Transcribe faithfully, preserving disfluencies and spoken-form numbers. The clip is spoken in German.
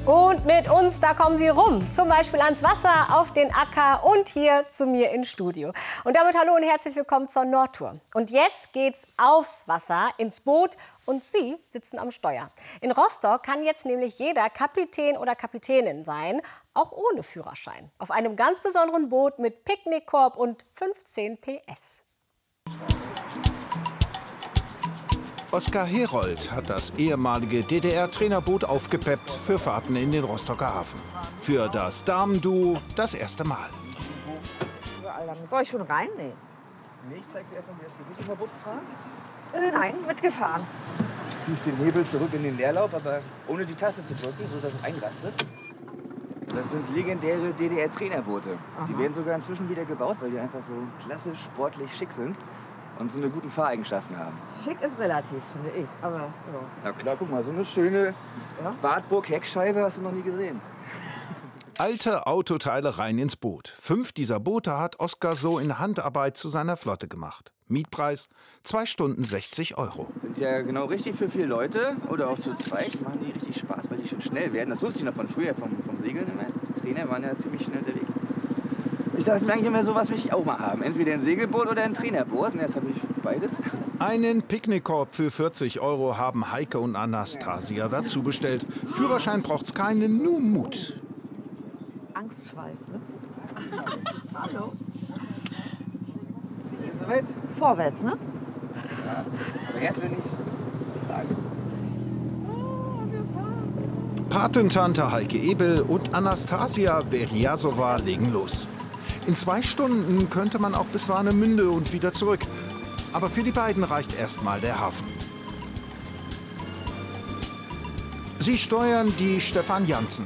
Und mit uns, da kommen sie rum. Zum Beispiel ans Wasser, auf den Acker und hier zu mir ins Studio. Und damit hallo und herzlich willkommen zur Nordtour. Und jetzt geht's aufs Wasser, ins Boot und Sie sitzen am Steuer. In Rostock kann jetzt nämlich jeder Kapitän oder Kapitänin sein, auch ohne Führerschein. Auf einem ganz besonderen Boot mit Picknickkorb und fünfzehn P S. Oskar Herold hat das ehemalige D D R-Trainerboot aufgepeppt für Fahrten in den Rostocker Hafen. Für das Damenduo das erste Mal. Soll ich schon rein? Nee. Nee, ich zeig dir erstmal, wie das geht. Bist du schon mal Boot gefahren? Äh, nein, mitgefahren. Du ziehst den Hebel zurück in den Leerlauf, aber ohne die Taste zu drücken, sodass es einrastet. Das sind legendäre D D R-Trainerboote. Die werden sogar inzwischen wieder gebaut, weil die einfach so klassisch, sportlich, schick sind und so eine guten Fahreigenschaften haben. Schick ist relativ, finde ich. Aber ja. Na klar, guck mal, so eine schöne Ja? Wartburg-Heckscheibe hast du noch nie gesehen. Alte Autoteile rein ins Boot. Fünf dieser Boote hat Oskar so in Handarbeit zu seiner Flotte gemacht. Mietpreis zwei Stunden sechzig Euro. Sind ja genau richtig für vier Leute oder auch zu zweit. Machen die richtig Spaß, weil die schon schnell werden. Das wusste ich noch von früher, vom, vom Segeln immer. Die Trainer waren ja ziemlich schnell unterwegs. Ich dachte mir eigentlich immer, sowas will ich auch mal haben. Entweder ein Segelboot oder ein Trainerboot. Und jetzt habe ich beides. Einen Picknickkorb für vierzig Euro haben Heike und Anastasia dazu bestellt. Führerschein braucht's keinen, nur Mut. Angstschweiß, ne? Hallo. Soweit? Vorwärts, ne? Ja, aber jetzt will ich sagen. Patentante Heike Ebel und Anastasia Verjasova legen los. In zwei Stunden könnte man auch bis Warnemünde und wieder zurück. Aber für die beiden reicht erstmal der Hafen. Sie steuern die Stefan Janssen.